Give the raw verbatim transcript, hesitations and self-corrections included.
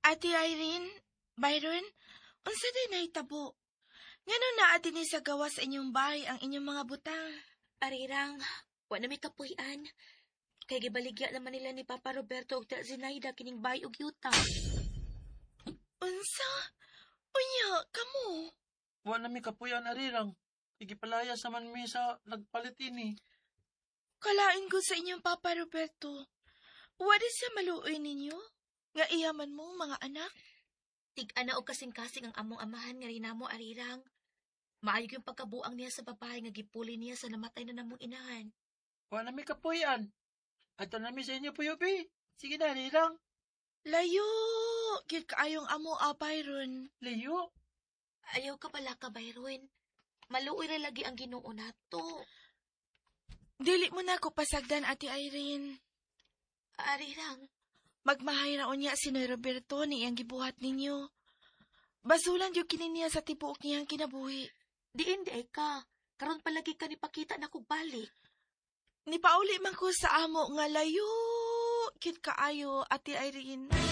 Ate Irene, Byron, unsa day nahitabo? Ngano naa dinhi sa gawas sa inyong bahay ang inyong mga butang? Arirang, wa na may kapuy-an. Kay gibaligya naman nila ni Papa Roberto ug ta Zinaida kining bahay ug yuta. Unsa? Unya, kamo? Wa na mi kapuyan arirang. Igipalayas naman mi sa nagpalit ini. Kalain ko sa inyong Papa Roberto. Wa di siya maluoy ninyo? Nga iyaman mo mga anak? Tig-ana og kasing-kasing ang among amahan nga rinamo arirang. Maayog yung pagkabuang niya sa babae nga gipuli niya sa namatay na namong inahan. Wa na mi kapuyan. Ato na mi sa inyo puyubi. Sige na arirang. Layo! Kit kaayong amo a Byron. Layo. Ayaw ka pala ka, Byron. Maluoy ra lagi ang Ginoo nato. Dili mo na ako pasagdan, Ate Irene. Arirang, Magmahay na unya si Noy Roberto ni iyang gibuhat ninyo. Basulan yung kininiya sa tibuok niyang kinabuhi. diin di ay ka. Karon palagi ka nipakita na kog balik. Nipauli man ko sa amo nga layo. Kit kaayo, Ate Irene.